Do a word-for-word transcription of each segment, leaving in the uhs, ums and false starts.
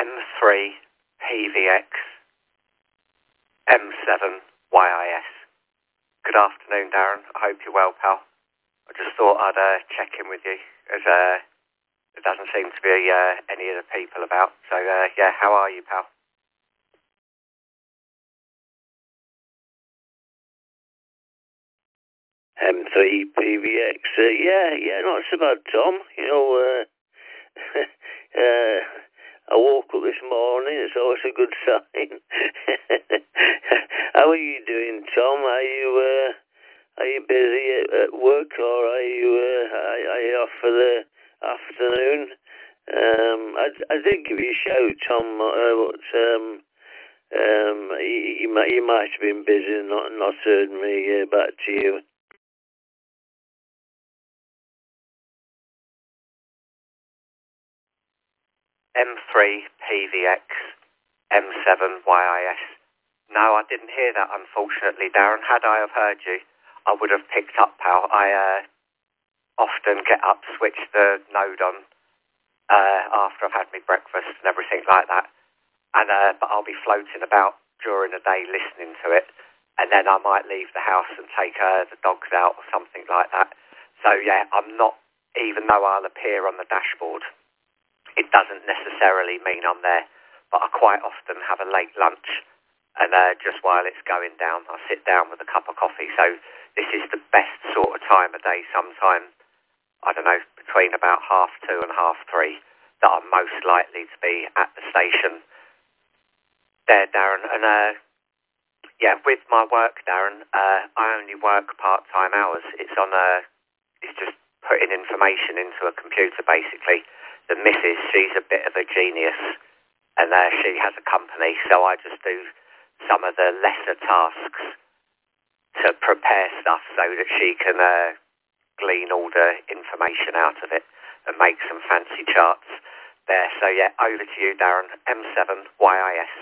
M three P V X M seven Y I S. Good afternoon, Darren. I hope you're well, pal. I just thought I'd uh, check in with you, as uh, there doesn't seem to be uh, any of the people about. So, uh, yeah, how are you, pal? M three P V X. Uh, yeah, yeah, not so bad, Tom. You know, uh, uh, I woke up this morning. It's always a good sign. How are you doing, Tom? Are you uh, are you busy at, at work, or are you uh, are, are you off for the afternoon? Um, I, I did give you a shout, Tom, uh, but um, um, you, you might you might have been busy and not not heard me uh, back to you. M three P V X M seven Y I S. No, I didn't hear that, unfortunately, Darren. Had I have heard you, I would have picked up, pal. I uh, often get up, switch the node on uh, after I've had my breakfast and everything like that. And uh, but I'll be floating about during the day listening to it, and then I might leave the house and take uh, the dogs out or something like that. So, yeah, I'm not, even though I'll appear on the dashboard, it doesn't necessarily mean I'm there, but I quite often have a late lunch, and uh, just while it's going down, I sit down with a cup of coffee. So this is the best sort of time of day sometime, I don't know, between about half two and half three, that I'm most likely to be at the station there, Darren. And uh, yeah, with my work, Darren, uh, I only work part-time hours. It's on a, it's just putting information into a computer, basically. The missus, she's a bit of a genius, and uh, she has a company, so I just do some of the lesser tasks to prepare stuff so that she can uh, glean all the information out of it and make some fancy charts there. So yeah, over to you, Darren. M seven Y I S.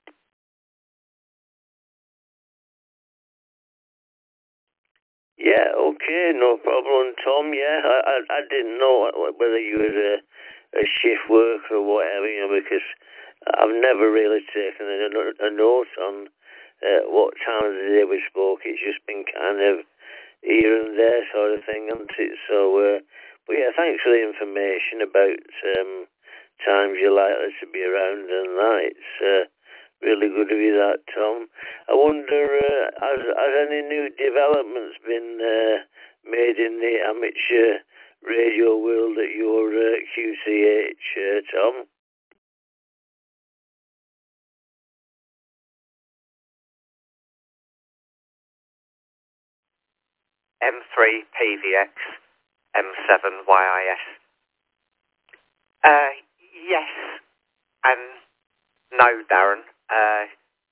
Yeah, okay, no problem, Tom. Yeah, I I, I didn't know whether you was a, a shift worker or whatever, you know, because I've never really taken a, a note on uh, what time of the day we spoke. It's just been kind of here and there sort of thing, hasn't it? So, uh, but yeah, thanks for the information about um, times you're likely to be around and that. It's uh, really good of you, that, Tom. I wonder, uh, has, has any new developments been uh, made in the amateur radio world at your uh, Q C H, uh, Tom? M three P V X M seven Y I S. Uh, yes and no, Darren. Uh,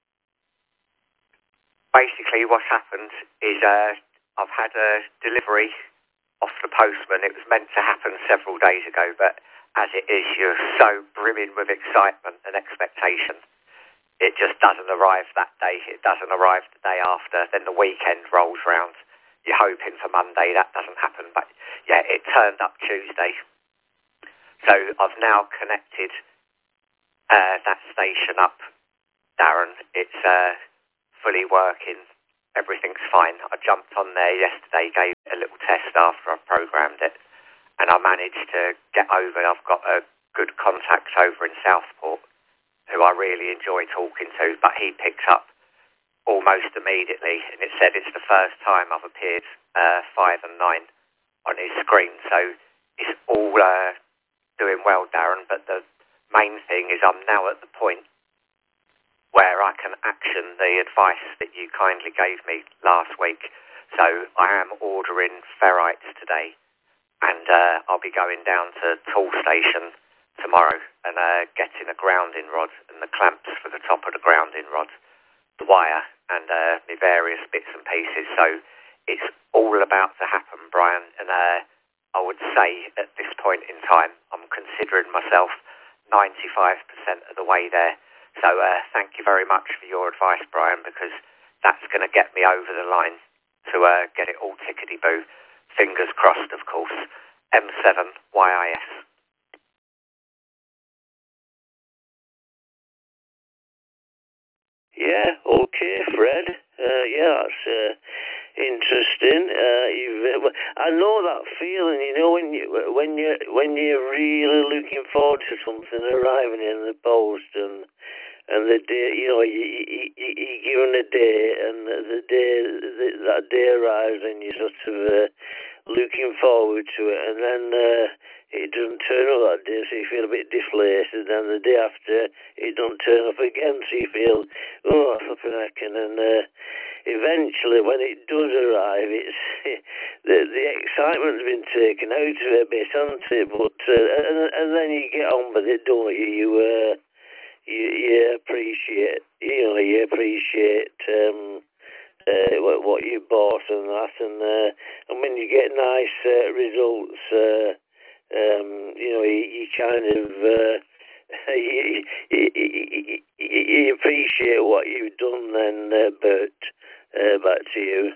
basically, what happened is uh, I've had a delivery off the postman. It was meant to happen several days ago, but as it is, you're so brimming with excitement and expectation. It just doesn't arrive that day. It doesn't arrive the day after. Then the weekend rolls round. You're hoping for Monday. That doesn't happen. But yeah, it turned up Tuesday. So I've now connected uh, that station up, Darren. It's uh, fully working. Everything's fine. I jumped on there yesterday, gave it a little test after I programmed it, and I managed to get over. I've got a good contact over in Southport who I really enjoy talking to, but he picked up almost immediately, and it said it's the first time I've appeared uh, five and nine on his screen. So it's all uh, doing well, Darren, but the main thing is I'm now at the point where I can action the advice that you kindly gave me last week. So I am ordering ferrites today, and uh, I'll be going down to Tool Station tomorrow and uh, getting a grounding rod and the clamps for the top of the grounding rod, the wire, and uh, the various bits and pieces. So it's all about to happen, Brian, and uh, I would say at this point in time I'm considering myself ninety-five percent of the way there. So uh, thank you very much for your advice, Brian, because that's going to get me over the line to uh, get it all tickety-boo. Fingers crossed, of course. M seven Y I S. Yeah, okay, Fred. Uh, yeah, that's uh, interesting. Uh, you've, uh, I know that feeling. You know when you when you when you're really looking forward to something arriving in the post, and and the day, you know, you you, you, you're given a day, and the day the, that day arrives, and you're sort of uh, looking forward to it, and then uh, it doesn't turn up that day, so you feel a bit deflated. And then the day after, it doesn't turn up again, so you feel, oh, flipping heck, and then uh, eventually, when it does arrive, it's the the excitement's been taken out of it a bit, hasn't it? But uh, and, and then you get on with it, don't you? You uh, you, you appreciate, you know, you appreciate. Um, Uh, what, what you bought and that, and uh, and when you get nice uh, results, uh, um, you know, you, you kind of uh, you, you, you, you appreciate what you've done. Then, uh, Bert, uh, back to you.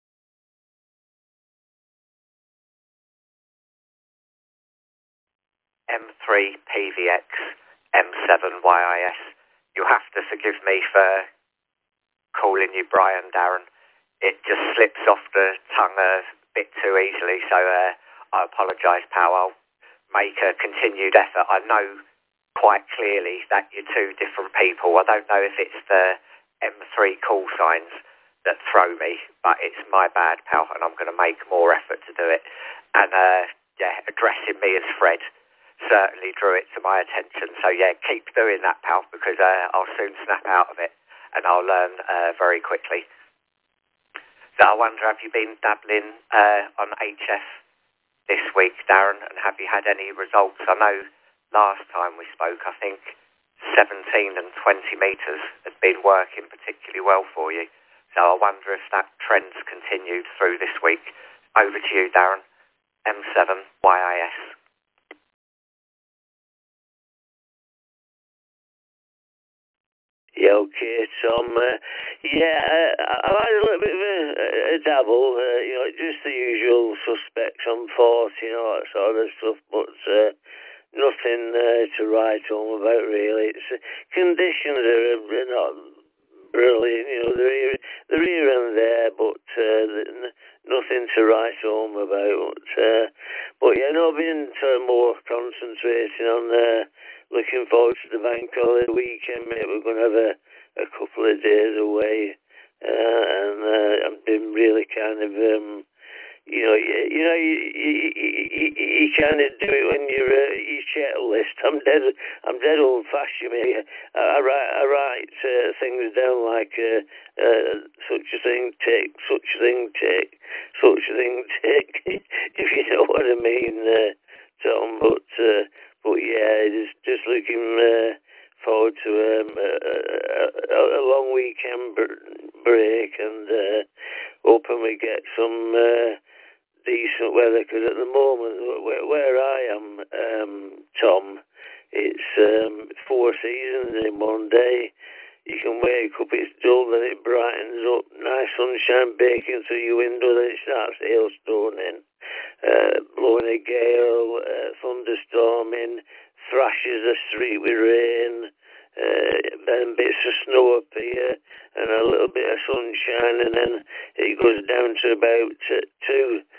M three P V X, M seven Y I S. You'll have to forgive me for calling you Brian, Darren. It just slips off the tongue a bit too easily, so uh, I apologise, pal. I'll make a continued effort. I know quite clearly that you're two different people. I don't know if it's the M three call signs that throw me, but it's my bad, pal, and I'm going to make more effort to do it. And, uh, yeah, addressing me as Fred certainly drew it to my attention. So, yeah, keep doing that, pal, because uh, I'll soon snap out of it, and I'll learn uh, very quickly. So I wonder, have you been dabbling uh, on H F this week, Darren, and have you had any results? I know last time we spoke, I think seventeen and twenty metres had been working particularly well for you. So I wonder if that trend's continued through this week. Over to you, Darren. M seven Y I S. Yeah, okay, Tom. Uh, yeah, uh, I've had a little bit of a, a dabble, uh, you know, just the usual suspects on force, you know, that sort of stuff, but uh, nothing uh, to write home about, really. It's, uh, conditions are, are not brilliant, you know, they're here, they're here and there, but uh, n- nothing to write home about. Uh, but yeah, no, I've been sort of more concentrating on uh, looking forward to the bank holiday weekend, mate. We're going to have a, a couple of days away, uh, and uh, I've been really kind of, um, you know, you, you know, you, you, you, you, you kind of do it when you're uh, you check a list. I'm dead, I'm dead old fashioned, mate. I, I write, I write uh, things down like uh, uh, such a thing take, such a thing take, such a thing take. If you know what I mean, uh, Tom. But uh, but yeah, just just looking uh, forward to um, a, a, a long weekend break, and uh, hoping we get some uh, decent weather. Because at the moment, where, where I am, um, Tom, it's um, four seasons in one day. You can wake up, it's dull, then it brightens up, nice sunshine baking through your window, then it starts hailstoning, uh, blowing a gale, uh, thunderstorming, thrashes the street with rain, uh, then bits of snow up here, and a little bit of sunshine, and then it goes down to about uh, two